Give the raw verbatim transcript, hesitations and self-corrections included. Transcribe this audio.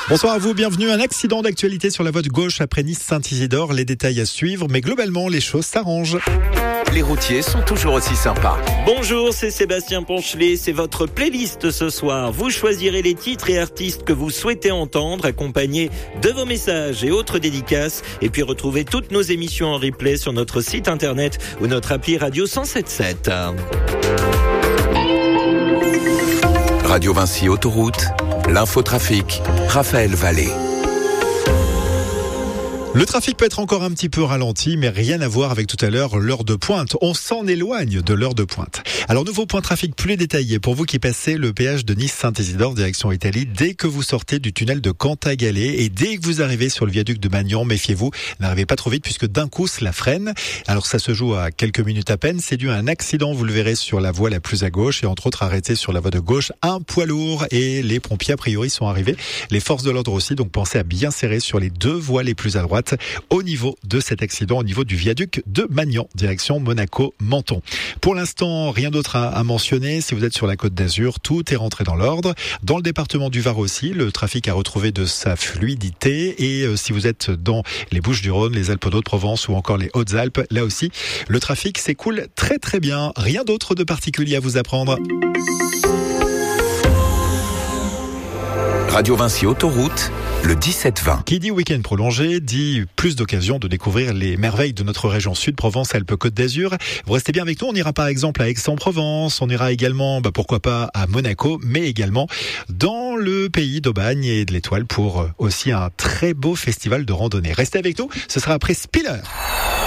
Bonsoir à vous, bienvenue. Un accident d'actualité sur la voie de gauche après Nice-Saint-Isidore. Les détails à suivre, mais globalement, les choses s'arrangent. Les routiers sont toujours aussi sympas. Bonjour, c'est Sébastien Ponchelet. C'est votre playlist ce soir. Vous choisirez les titres et artistes que vous souhaitez entendre, accompagnés de vos messages et autres dédicaces. Et puis retrouvez toutes nos émissions en replay sur notre site internet ou notre appli Radio cent sept sept. Radio Vinci Autoroute, l'infotrafic, Raphaël Vallée. Le trafic peut être encore un petit peu ralenti, mais rien à voir avec tout à l'heure l'heure de pointe. On s'en éloigne de l'heure de pointe. Alors, nouveau point trafic plus détaillé pour vous qui passez le péage de Nice-Saint-Isidore, direction Italie. Dès que vous sortez du tunnel de Cantagalès et dès que vous arrivez sur le viaduc de Magnan, méfiez-vous, n'arrivez pas trop vite puisque d'un coup, cela freine. Alors, ça se joue à quelques minutes à peine. C'est dû à un accident, vous le verrez sur la voie la plus à gauche et entre autres arrêté sur la voie de gauche, un poids lourd et les pompiers a priori sont arrivés. Les forces de l'ordre aussi, donc pensez à bien serrer sur les deux voies les plus à droite au niveau de cet accident, au niveau du viaduc de Magnan, direction Monaco-Menton. Pour l'instant, rien d'autre à, à mentionner. Si vous êtes sur la Côte d'Azur, tout est rentré dans l'ordre. Dans le département du Var aussi, le trafic a retrouvé de sa fluidité. Et euh, si vous êtes dans les Bouches-du-Rhône, les Alpes-de-Haute-Provence ou encore les Hautes-Alpes, là aussi, le trafic s'écoule très très bien. Rien d'autre de particulier à vous apprendre. Radio Vinci Autoroute, le dix-sept vingt. Qui dit week-end prolongé, dit plus d'occasions de découvrir les merveilles de notre région sud, Provence-Alpes-Côte d'Azur. Vous restez bien avec nous, on ira par exemple à Aix-en-Provence, on ira également, bah pourquoi pas, à Monaco, mais également dans le pays d'Aubagne et de l'Étoile pour aussi un très beau festival de randonnée. Restez avec nous, ce sera après Spiller.